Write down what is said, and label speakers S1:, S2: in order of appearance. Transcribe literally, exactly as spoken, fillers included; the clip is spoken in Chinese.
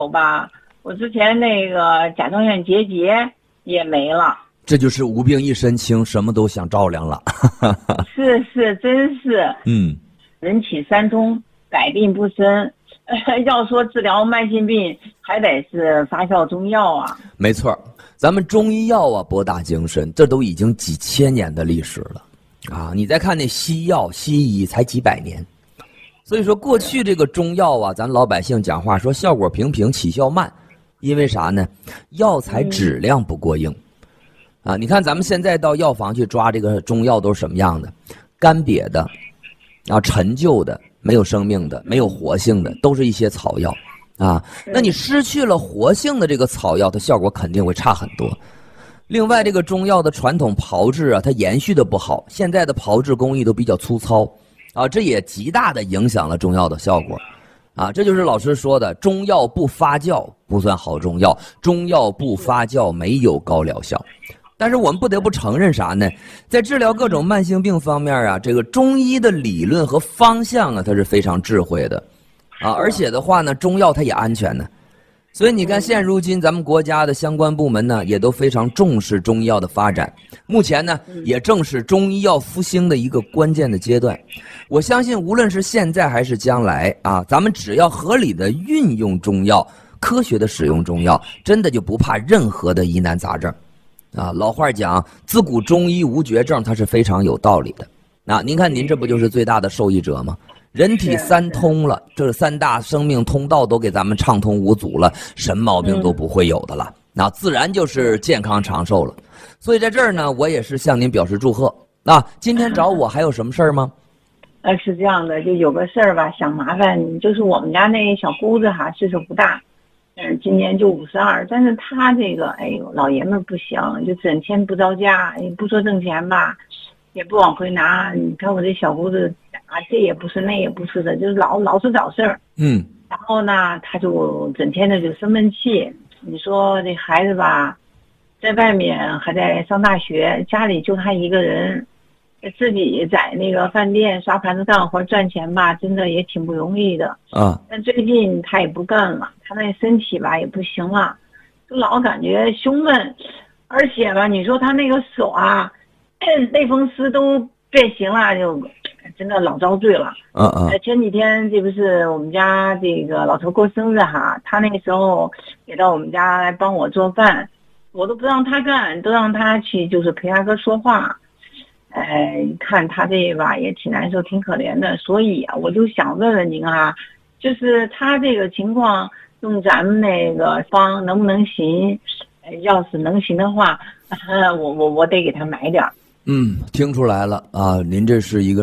S1: 有吧，我之前那个甲状腺结节也没了。
S2: 这就是无病一身轻，什么都想照亮了。
S1: 是是，真是。
S2: 嗯，
S1: 人起三通，百病不生。要说治疗慢性病，还得是发酵中药啊。
S2: 没错，咱们中医药啊博大精深，这都已经几千年的历史了啊！你再看那西药西医才几百年，所以说过去这个中药啊，咱老百姓讲话说效果平平，起效慢，因为啥呢？药材质量不过硬。啊，你看咱们现在到药房去抓这个中药都是什么样的？干瘪的，啊，陈旧的，没有生命的，没有活性的，都是一些草药，啊，那你失去了活性的这个草药，它效果肯定会差很多。另外，这个中药的传统炮制啊，它延续的不好，现在的炮制工艺都比较粗糙，啊，这也极大的影响了中药的效果。啊，这就是老师说的，中药不发酵不算好中药，中药不发酵没有高疗效。但是我们不得不承认啥呢？在治疗各种慢性病方面啊，这个中医的理论和方向啊，它是非常智慧的，啊，而且的话呢，中药它也安全呢。所以你看，现如今咱们国家的相关部门呢，也都非常重视中医药的发展。目前呢，也正是中医药复兴的一个关键的阶段。我相信，无论是现在还是将来啊，咱们只要合理的运用中药，科学的使用中药，真的就不怕任何的疑难杂症。啊，老话讲，自古中医无绝症，它是非常有道理的。啊，您看您这不就是最大的受益者吗？人体三通了，这三大生命通道都给咱们畅通无阻了，什么毛病都不会有的了，那自然就是健康长寿了。所以在这儿呢，我也是向您表示祝贺。那今天找我还有什么事儿吗？
S1: 呃，是这样的，就有个事儿吧，想麻烦你，就是我们家那小姑子哈，岁数不大。嗯，今年就五十二，但是他这个，哎呦，老爷们不行，就整天不着家，也不说挣钱吧，也不往回拿。你看我这小姑子啊，这也不是那也不是的，就是老老是找事儿。
S2: 嗯。
S1: 然后呢，他就整天的就生闷气。你说这孩子吧，在外面还在上大学，家里就他一个人，自己在那个饭店刷盘子干活赚钱吧，真的也挺不容易的
S2: 啊。
S1: 但最近他也不干了，他那身体吧也不行了，就老感觉胸闷，而且吧，你说他那个手啊，类风湿都变形了，就真的老遭罪了。
S2: 嗯嗯。
S1: 前几天这不是我们家这个老头过生日哈，他那个时候也到我们家来帮我做饭，我都不让他干，都让他去就是陪他哥说话。哎，看他这吧也挺难受，挺可怜的，所以啊，我就想问问您啊，就是他这个情况用咱们那个方能不能行？要是能行的话，呃、我我我得给他买点儿。
S2: 嗯，听出来了啊，您这是一个